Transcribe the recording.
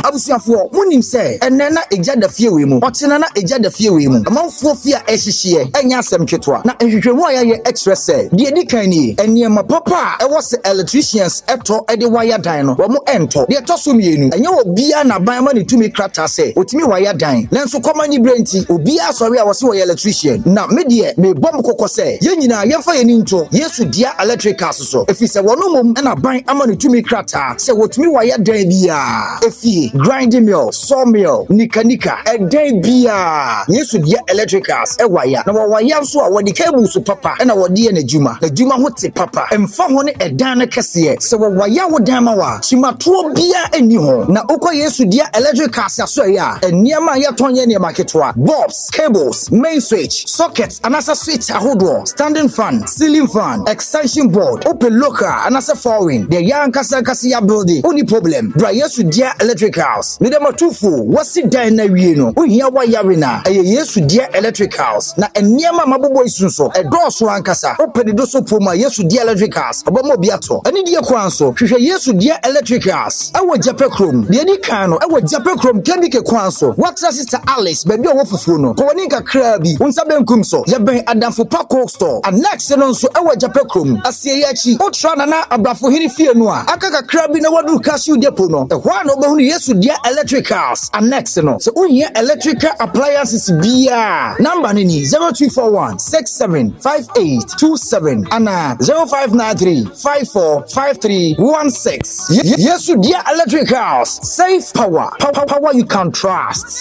abusuafo munim se enne na egya da fie we mu otena na egya da fie we mu amanfo fie a ehihye enya asem ketwa na nhwehwemu a ye extra say de edikan ni eniema papa e wo se electricians eto ede wire dan no wo mo ento de toso mienu enye obia na ban ma ne tumi krata se otimi wire dan lenso komani brenti obia sori a wo se wo electrician na me de me bom kokko se ye nyina ye fa ye ni nto Yesu dia electricals so efise wono mom na ban ama ne tumi krata se wotumi wire dan bia efie grinding mill sawmill nika edan bia Yesu dia electricals e wire na wo wire so a wo de cable so papa na wo de na juma ho te papa emfa ho ne edan na kese se wo wire wo dan ma wa chimato bia eni ho na ukọ Yesu dia electricals aso ya eniema ya tonye ne maketwa bulbs cables main switch sockets anasa switch ahodo standing fan ceiling fan extension board open local anasa foreign the young kasa ya building only problem bra Yesu dia electricals me dem atufu wasi dan na wie no ohia wire na Yesu dia electricals na eniema mabobo isunso edoso ankasa open do so poma Yesu dia electricals obomo biato ani dia kwanso hwehwe Yesu dia electricals awo jape krom de ni kan no awo jape krom kemike kwanso watra sister Alice baby owo fufuo no ko woni kakra bi unsa benkum so ye ben adamfo park store annex no nso awo jape krom asie ya chi otra na abrafo hiri fie no a aka kakra bi na wadu cashew depo no ehwa na obehunu Yesu dia electricals annex no so ohia electrical appliances bia number ni 0241 675827 ana 0593545316 Yesu dia electricals safe power you can trust.